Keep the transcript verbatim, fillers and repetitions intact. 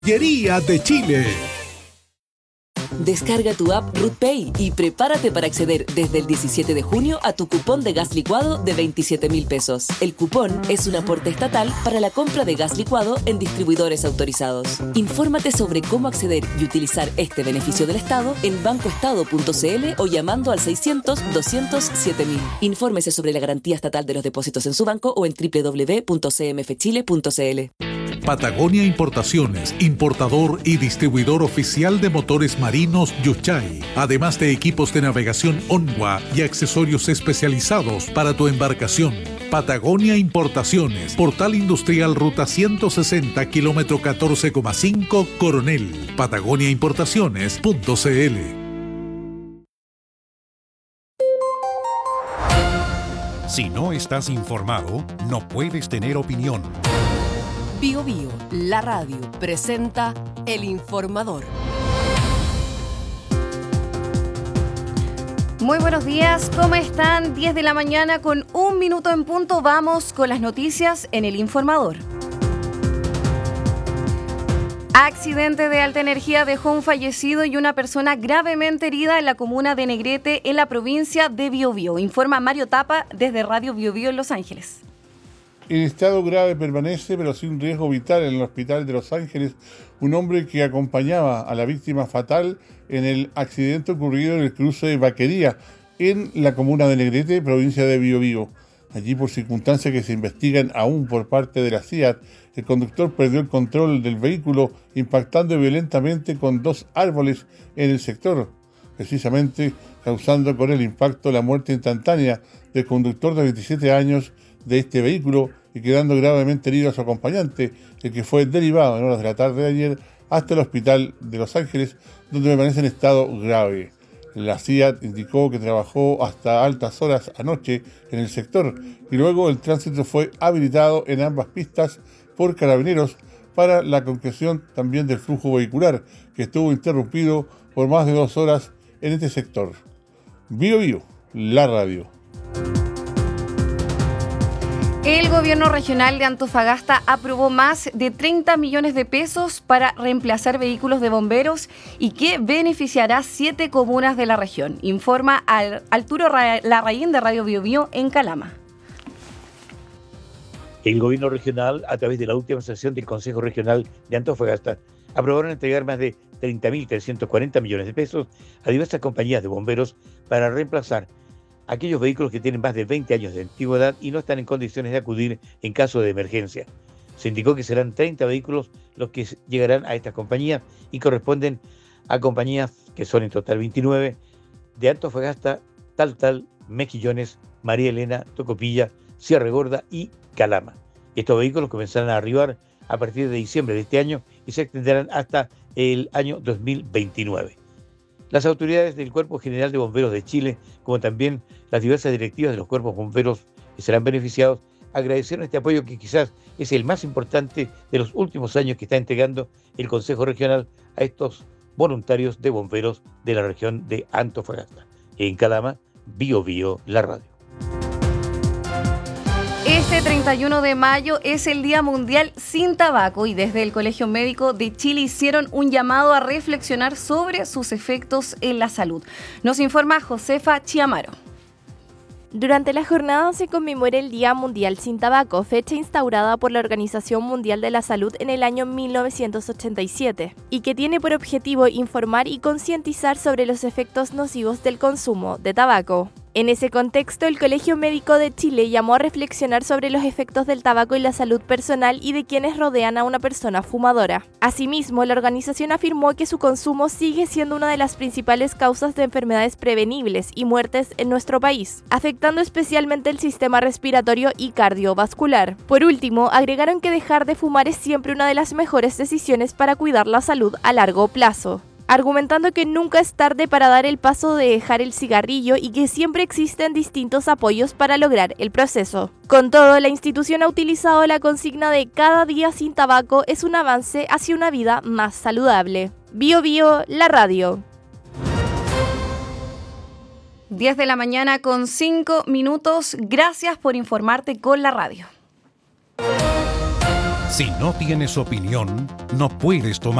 Lotería de Chile. Descarga tu app RootPay y prepárate para acceder desde el diecisiete de junio a tu cupón de gas licuado de veintisiete mil pesos. El cupón es un aporte estatal para la compra de gas licuado en distribuidores autorizados. Infórmate sobre cómo acceder y utilizar este beneficio del Estado en bancoestado punto c l o llamando al seiscientos, doscientos, siete mil. Infórmese sobre la garantía estatal de los depósitos en su banco o en doble u doble u doble u punto c m f chile punto c l. Patagonia Importaciones, importador y distribuidor oficial de motores marinos Yuchai, además de equipos de navegación Onwa y accesorios especializados para tu embarcación. Patagonia Importaciones, Portal Industrial Ruta ciento sesenta, kilómetro catorce coma cinco, Coronel. patagonia importaciones punto c l. Si no estás informado, no puedes tener opinión. Bio Bio, la radio, presenta El Informador. Muy buenos días, ¿cómo están? diez de la mañana con un minuto en punto. Vamos con las noticias en El Informador. Accidente de alta energía dejó un fallecido y una persona gravemente herida en la comuna de Negrete, en la provincia de Biobío. Informa Mario Tapa desde Radio Biobío en Los Ángeles. En estado grave permanece, pero sin riesgo vital, en el hospital de Los Ángeles, un hombre que acompañaba a la víctima fatal en el accidente ocurrido en el cruce de Vaquería, en la comuna de Negrete, provincia de Biobío. Allí, por circunstancias que se investigan aún por parte de la C I A T, el conductor perdió el control del vehículo, impactando violentamente con dos árboles en el sector, precisamente causando con el impacto la muerte instantánea del conductor de veintisiete años de este vehículo y quedando gravemente herido a su acompañante, el que fue derivado en horas de la tarde de ayer hasta el hospital de Los Ángeles, donde permanece en estado grave. La C I A T indicó que trabajó hasta altas horas anoche en el sector y luego el tránsito fue habilitado en ambas pistas por carabineros para la concreción también del flujo vehicular, que estuvo interrumpido por más de dos horas en este sector. Bio Bio, la radio. El gobierno regional de Antofagasta aprobó más de treinta millones de pesos para reemplazar vehículos de bomberos y que beneficiará a siete comunas de la región, informa Arturo Larraín de Radio Biobío en Calama. El gobierno regional, a través de la última sesión del Consejo Regional de Antofagasta, aprobaron entregar más de treinta mil trescientos cuarenta millones de pesos a diversas compañías de bomberos para reemplazar aquellos vehículos que tienen más de veinte años de antigüedad y no están en condiciones de acudir en caso de emergencia. Se indicó que serán treinta vehículos los que llegarán a estas compañías y corresponden a compañías que son en total veintinueve, de Antofagasta, Taltal, Mejillones, María Elena, Tocopilla, Sierra Gorda y Calama. Estos vehículos comenzarán a arribar a partir de diciembre de este año y se extenderán hasta el año dos mil veintinueve. Las autoridades del Cuerpo General de Bomberos de Chile, como también las diversas directivas de los cuerpos bomberos que serán beneficiados, agradecieron este apoyo que quizás es el más importante de los últimos años que está entregando el Consejo Regional a estos voluntarios de bomberos de la región de Antofagasta. En Calama, Bio Bio, la radio. Este treinta y uno de mayo es el Día Mundial Sin Tabaco y desde el Colegio Médico de Chile hicieron un llamado a reflexionar sobre sus efectos en la salud. Nos informa Josefa Chiamaro. Durante la jornada se conmemora el Día Mundial Sin Tabaco, fecha instaurada por la Organización Mundial de la Salud en el año mil novecientos ochenta y siete, y que tiene por objetivo informar y concientizar sobre los efectos nocivos del consumo de tabaco. En ese contexto, el Colegio Médico de Chile llamó a reflexionar sobre los efectos del tabaco en la salud personal y de quienes rodean a una persona fumadora. Asimismo, la organización afirmó que su consumo sigue siendo una de las principales causas de enfermedades prevenibles y muertes en nuestro país, afectando especialmente el sistema respiratorio y cardiovascular. Por último, agregaron que dejar de fumar es siempre una de las mejores decisiones para cuidar la salud a largo plazo, argumentando que nunca es tarde para dar el paso de dejar el cigarrillo y que siempre existen distintos apoyos para lograr el proceso. Con todo, la institución ha utilizado la consigna de cada día sin tabaco es un avance hacia una vida más saludable. Bio Bio, la radio. diez de la mañana con cinco minutos. Gracias por informarte con la radio. Si no tienes opinión, no puedes tomar